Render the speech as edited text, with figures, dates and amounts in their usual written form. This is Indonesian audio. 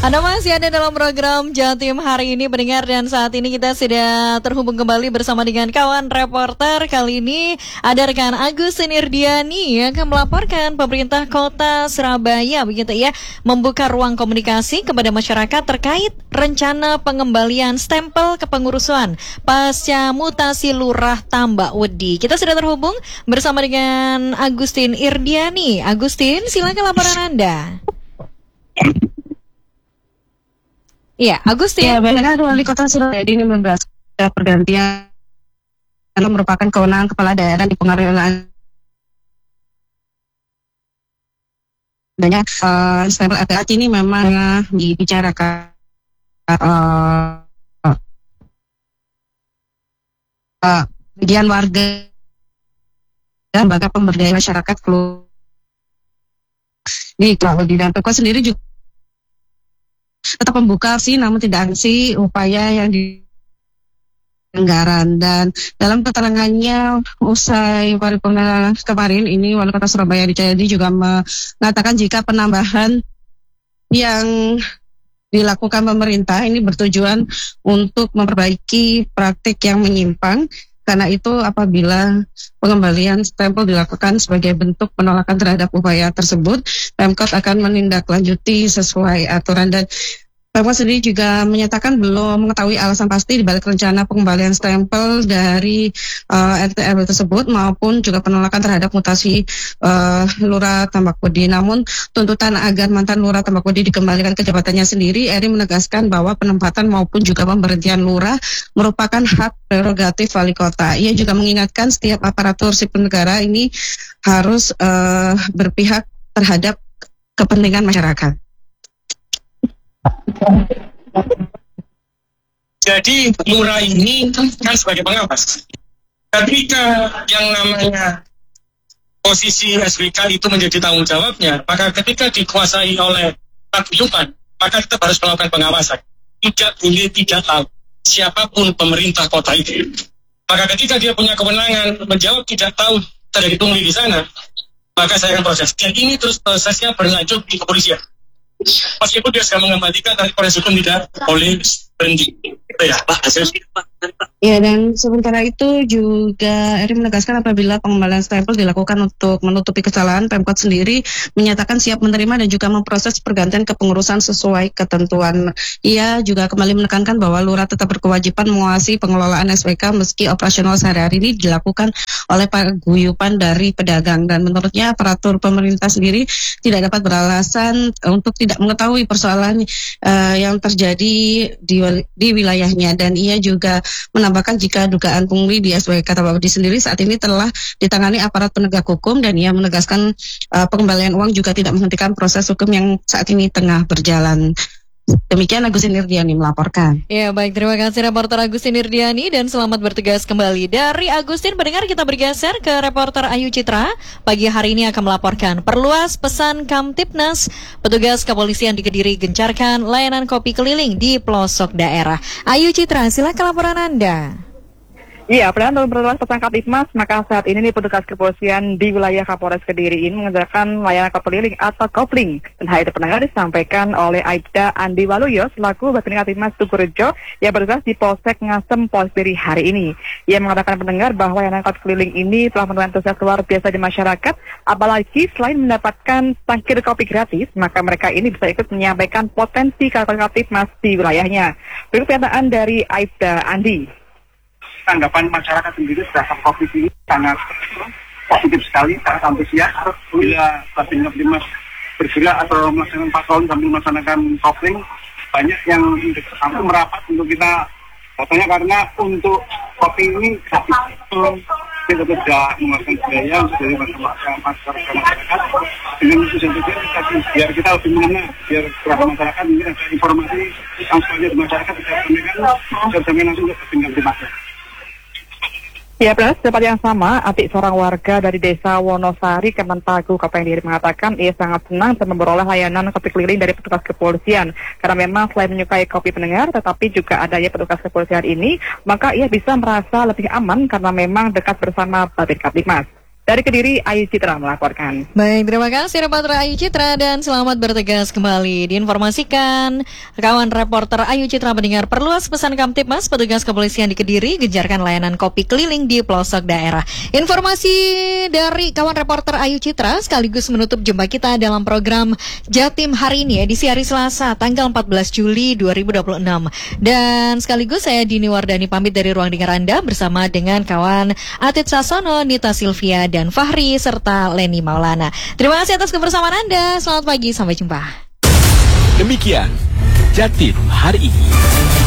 Anda masih ada dalam program Jatim hari ini pendengar, dan saat ini kita sudah terhubung kembali bersama dengan kawan reporter. Kali ini ada rekan Agustin Irdiani yang akan melaporkan pemerintah kota Surabaya begitu ya, membuka ruang komunikasi kepada masyarakat terkait rencana pengembalian stempel kepengurusan pasca mutasi Lurah Tambak Wedi. Kita sudah terhubung bersama dengan Agustin Irdiani. Agustin, silakan laporan Anda. Iya, Agustin. Ya, benar, Wali Kota Surabaya ini membahas pergantian merupakan kewenangan kepala daerah di pengelolaan banyak stempel RTAC ini memang dibicarakan bagian warga dan lembaga pemberdayaan masyarakat di dan Pemkot sendiri juga tetap membuka sih, namun tidak sih upaya yang anggaran. Dan dalam keterangannya usai paripurna kemarin ini, Wali Kota Surabaya Dicayadi juga mengatakan jika penambahan yang dilakukan pemerintah ini bertujuan untuk memperbaiki praktik yang menyimpang. Karena itu apabila pengembalian stempel dilakukan sebagai bentuk penolakan terhadap upaya tersebut, Pemkot akan menindaklanjuti sesuai aturan. Dan Pemkot sendiri juga menyatakan belum mengetahui alasan pasti dibalik rencana pengembalian stempel dari RT RW tersebut maupun juga penolakan terhadap mutasi Lurah Tambak Wedi. Namun tuntutan agar mantan Lurah Tambak Wedi dikembalikan ke jabatannya sendiri, Eri menegaskan bahwa penempatan maupun juga pemberhentian lurah merupakan hak prerogatif wali kota. Ia juga mengingatkan setiap aparatur sipil negara ini harus berpihak terhadap kepentingan masyarakat. Jadi lurah ini kan sebagai pengawas. Ketika yang namanya posisi SBK itu menjadi tanggung jawabnya, maka ketika dikuasai oleh paguyuban, maka kita harus melakukan pengawasan. Tidak boleh tidak tahu siapapun pemerintah kota itu. Maka ketika dia punya kewenangan menjawab tidak tahu terjadi pungli di sana, maka saya akan proses. Dan ini terus prosesnya berlanjut di kepolisian. Meskipun dia sudah mengembalikan, tapi proses hukum tidak boleh berhenti. Ya, Pak, Ya, dan sementara itu juga Eri menegaskan apabila pengembalian stempel dilakukan untuk menutupi kesalahan, Pemkot sendiri menyatakan siap menerima dan juga memproses pergantian kepengurusan sesuai ketentuan. Ia juga kembali menekankan bahwa lurah tetap berkewajiban mengawasi pengelolaan SPK meski operasional sehari-hari ini dilakukan oleh paguyuban dari pedagang. Dan menurutnya aparatur pemerintah sendiri tidak dapat beralasan untuk tidak mengetahui persoalan yang terjadi di wilayahnya. Dan ia juga menambahkan jika dugaan pungli di SPK Tambak Wedi sendiri saat ini telah ditangani aparat penegak hukum, dan ia menegaskan pengembalian uang juga tidak menghentikan proses hukum yang saat ini tengah berjalan. Demikian Agustin Irdiani melaporkan. Ya, baik, terima kasih reporter Agustin Irdiani dan selamat bertugas kembali. Dari Agustin pendengar kita bergeser ke reporter Ayu Citra. Pagi hari ini akan melaporkan perluas pesan Kamtibnas, petugas kepolisian di Kediri gencarkan layanan kopi keliling di pelosok daerah. Ayu Citra, silakan laporan Anda. Iya, berdasarkan perluas pesan Kamtibnas, maka saat ini petugas kepolisian di wilayah Kapolres Kediri ini mengerjakan layanan keliling atau kopling. Dan hal itu pendengar disampaikan oleh Aibda Andi Waluyo selaku Batin Kamtibnas Tugurejo yang bertugas di Polsek Ngasem Polres Kediri hari ini. Ia mengatakan pendengar bahwa layanan keliling ini telah menemukan antusias luar biasa di masyarakat, apalagi selain mendapatkan tangkir kopi gratis, maka mereka ini bisa ikut menyampaikan potensi Kamtibnas di wilayahnya. Berikut pernyataan dari Aibda Andi. Tanggapan masyarakat sendiri terhadap COVID ini sangat positif sekali, sangat antusias. Bila Batin Kamtibnas bergerak atau melaksanakan patroli sambil melaksanakan kopling, banyak yang merapat untuk kita katanya, karena untuk kopi ini gratis. Kita tidak mengeluarkan biaya untuk dari masyarakat dengan tujuan biar kita lebih mengenal, biar berapa masyarakat mungkin ada informasi yang sebenarnya di masyarakat tidak sampaikan langsung ke Batin Kamtibnas. Ya, benar, tempat yang sama, Atik seorang warga dari desa Wonosari, Kemenpagu, Kabupaten Kediri mengatakan ia sangat senang dan memperoleh layanan kopi keliling dari petugas kepolisian. Karena memang selain menyukai kopi pendengar, tetapi juga adanya petugas kepolisian ini, maka ia bisa merasa lebih aman karena memang dekat bersama Batin Kamtibnas. Dari Kediri, Ayu Citra melaporkan. Baik, terima kasih reporter Ayu Citra dan selamat bertugas kembali. Diinformasikan, kawan reporter Ayu Citra mendengar perluas pesan Kamtibmas, petugas kepolisian di Kediri gencarkan layanan kopi keliling di pelosok daerah. Informasi dari kawan reporter Ayu Citra sekaligus menutup jumpa kita dalam program Jatim hari ini edisi hari Selasa tanggal 14 Juli 2026. Dan sekaligus saya Dini Wardani pamit dari ruang dengar Anda bersama dengan kawan Atit Sasono, Nita Silvia, dan Fahri serta Leni Maulana. Terima kasih atas kebersamaan Anda. Selamat pagi, sampai jumpa. Demikian Jatim hari ini.